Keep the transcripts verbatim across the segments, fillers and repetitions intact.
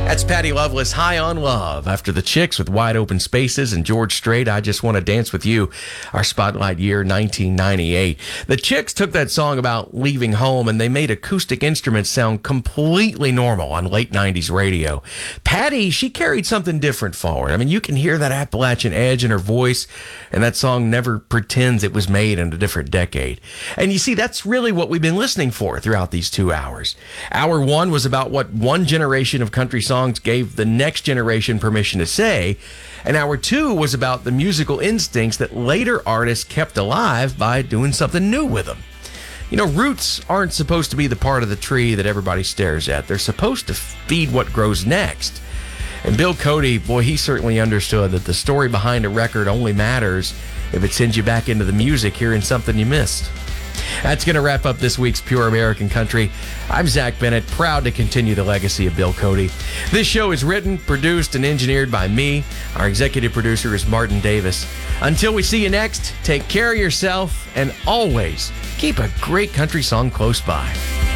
That's Patty Loveless, High on Love. After the Chicks with Wide Open Spaces and George Strait, I Just Want to Dance with You, our spotlight year, nineteen ninety-eight. The Chicks took that song about leaving home and they made acoustic instruments sound completely normal on late nineties radio. Patty, she carried something different forward. I mean, you can hear that Appalachian edge in her voice, and that song never pretends it was made in a different decade. And you see, that's really what we've been listening for throughout these two hours. Hour one was about what one generation of country songs gave the next generation permission to say, and hour two was about the musical instincts that later artists kept alive by doing something new with them. You know, roots aren't supposed to be the part of the tree that everybody stares at. They're supposed to feed what grows next. And Bill Cody, boy, he certainly understood that the story behind a record only matters if it sends you back into the music hearing something you missed. That's going to wrap up this week's Pure American Country. I'm Zach Bennett, proud to continue the legacy of Bill Cody. This show is written, produced, and engineered by me. Our executive producer is Martin Davis. Until we see you next, take care of yourself and always keep a great country song close by.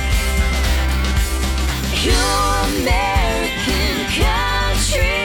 Pure American Country.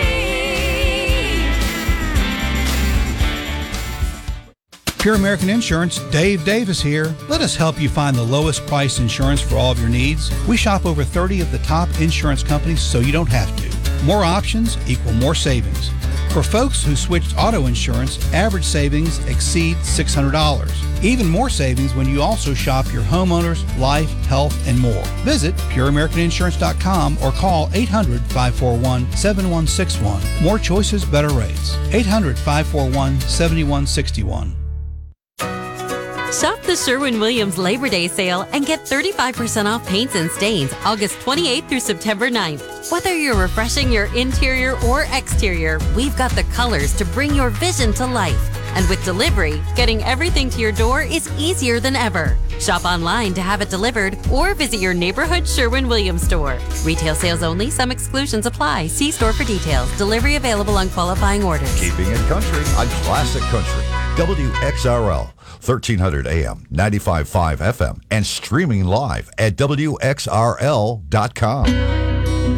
Pure American Insurance, Dave Davis here. Let us help you find the lowest price insurance for all of your needs. We shop over thirty of the top insurance companies so you don't have to. More options equal more savings. For folks who switched auto insurance, average savings exceed six hundred dollars. Even more savings when you also shop your homeowners, life, health, and more. Visit pure american insurance dot com or call eight hundred, five four one, seven one six one. More choices, better rates. eight hundred, five four one, seven one six one. Shop the Sherwin-Williams Labor Day sale and get thirty-five percent off paints and stains August twenty-eighth through September ninth. Whether you're refreshing your interior or exterior, we've got the colors to bring your vision to life. And with delivery, getting everything to your door is easier than ever. Shop online to have it delivered or visit your neighborhood Sherwin-Williams store. Retail sales only. Some exclusions apply. See store for details. Delivery available on qualifying orders. Keeping it country on Classic Country. W X R L, thirteen hundred A M, ninety-five point five F M, and streaming live at W X R L dot com.